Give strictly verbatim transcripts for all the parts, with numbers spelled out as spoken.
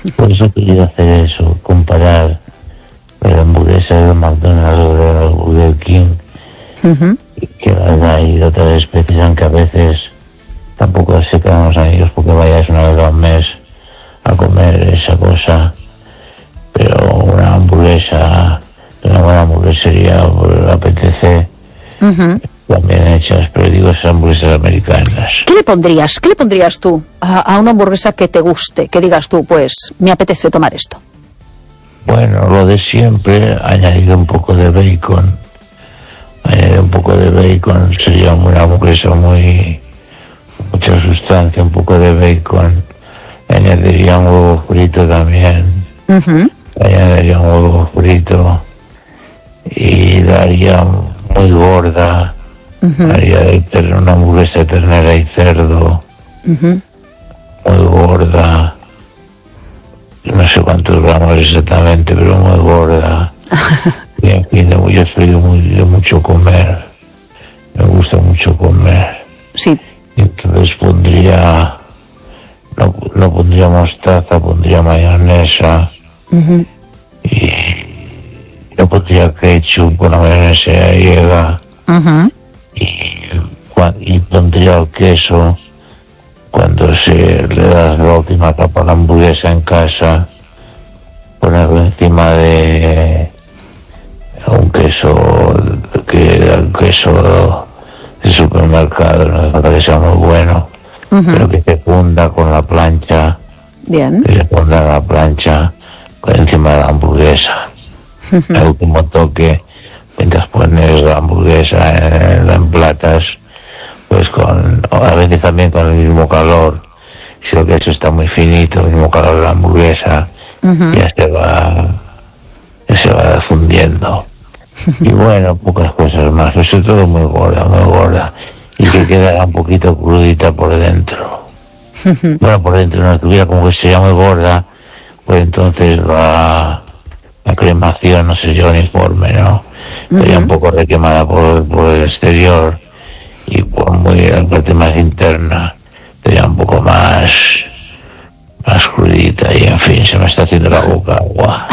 Por eso quería hacer eso, comparar la hamburguesa de McDonald's o de Burger King, uh-huh. y que hay otras especies, aunque a veces tampoco se quedan los amigos porque vayas una vez al mes a comer esa cosa, pero una hamburguesa, una buena hamburguesería, pues, apetece, uh-huh. también hechas, pero digo, esas hamburguesas americanas. ¿Qué le pondrías? ¿Qué le pondrías tú a, a una hamburguesa que te guste? Que digas tú, pues, me apetece tomar esto. Bueno, lo de siempre, añadir un poco de bacon, añadir un poco de bacon, sería una hamburguesa muy, mucha sustancia, un poco de bacon, añadiría un huevo frito también, uh-huh. añadiría un huevo frito, y daría muy gorda, uh-huh. haría de una hamburguesa de ternera y cerdo, uh-huh. muy gorda, no sé cuántos gramos exactamente, pero muy gorda. Y en fin, yo soy de, muy, de mucho comer, me gusta mucho comer. Sí. Y entonces pondría, no, no pondría mostaza, pondría mayonesa, uh-huh. y no pondría ketchup con la mayonesa gallega, uh-huh. y, y pondría el queso. Cuando se le das la última capa a la hamburguesa en casa, ponerlo encima de un queso, que un queso de supermercado, no hace falta que sea muy bueno, uh-huh. pero que se funda con la plancha, bien, que se funda en la plancha por encima de la hamburguesa. Uh-huh. El último toque, mientras pones la hamburguesa en, en platas, pues con, a veces también con el mismo calor, si el queso está muy finito, el mismo calor de la hamburguesa, uh-huh. ya se va, ya se va fundiendo. Y bueno, pocas cosas más, eso es todo muy gorda, muy gorda, y que queda un poquito crudita por dentro. Uh-huh. Bueno, por dentro no estuviera como que sería muy gorda, pues entonces la, la cremación no sería uniforme, ¿no? Sería uh-huh. un poco requemada por, por el exterior, y por muy la parte más interna sería un poco más más crudita, y en fin, se me está haciendo la boca agua.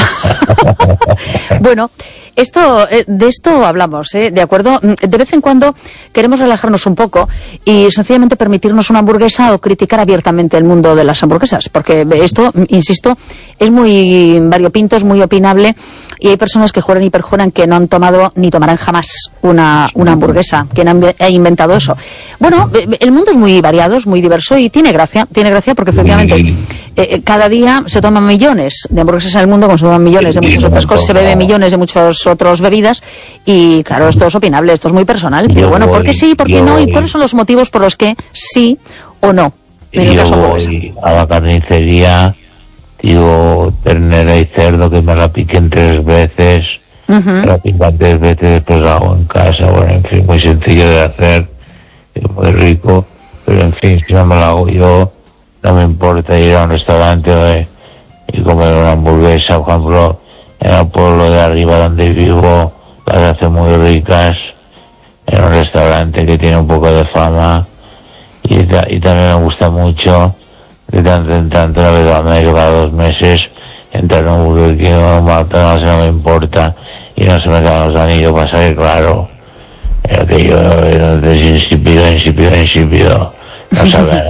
Bueno, esto, de esto hablamos, ¿eh? ¿De acuerdo? De vez en cuando queremos relajarnos un poco y sencillamente permitirnos una hamburguesa o criticar abiertamente el mundo de las hamburguesas, porque esto, insisto, es muy variopinto, es muy opinable, y hay personas que juran y perjuran que no han tomado ni tomarán jamás una, una hamburguesa. ¿Quién ha inventado eso? Bueno, el mundo es muy variado, es muy diverso y tiene gracia, tiene gracia porque efectivamente eh, cada día se toman millones de hamburguesas en el mundo, como se toman millones de muchas otras cosas, se beben millones de muchas otras bebidas, y claro, esto es opinable, esto es muy personal, pero bueno, ¿por qué sí, por qué no? ¿Y cuáles son los motivos por los que sí o no? En yo voy a la carnicería, digo ternera y cerdo, que me la piquen tres veces, uh-huh. me la pican tres veces, después la hago en casa, bueno, en fin, muy sencillo de hacer, muy rico, pero en fin, si no me la hago yo, no me importa ir a un restaurante eh, y comer una hamburguesa. Por ejemplo, en el pueblo de arriba donde vivo, las hacen muy ricas, en un restaurante que tiene un poco de fama, y, y también me gusta mucho, de tanto en tanto, una vez al mes, cada dos meses, entrar en un Burger King o un McDonald's, no me importa, y no se me quedan los anillos, pasa que claro, aquello es insípido, insípido, insípido, no sabe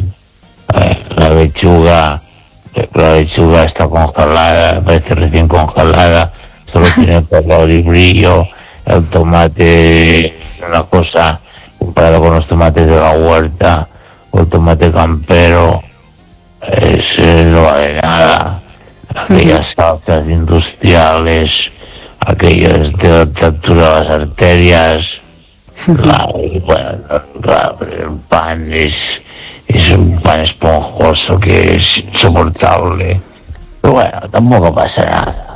la lechuga, la lechuga está congelada, parece recién congelada, solo tiene color y brillo, el tomate es una cosa comparado con los tomates de la huerta, o el tomate campero, es eh, no vale nada, aquellas salsas industriales, aquellas de altura de las arterias, la, bueno, la, el pan es es un pan esponjoso que es insoportable, pero bueno, tampoco pasa nada.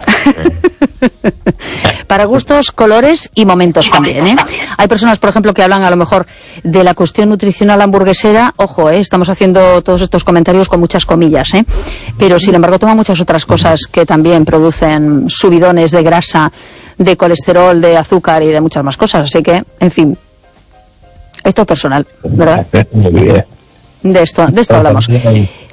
Para gustos, colores y momentos también, ¿eh? Hay personas, por ejemplo, que hablan a lo mejor de la cuestión nutricional hamburguesera. Ojo, ¿eh? Estamos haciendo todos estos comentarios con muchas comillas, ¿eh? Pero sin embargo toman muchas otras cosas que también producen subidones de grasa, de colesterol, de azúcar y de muchas más cosas. Así que, en fin, esto es personal, ¿verdad? Muy bien. De esto, de esto hablamos.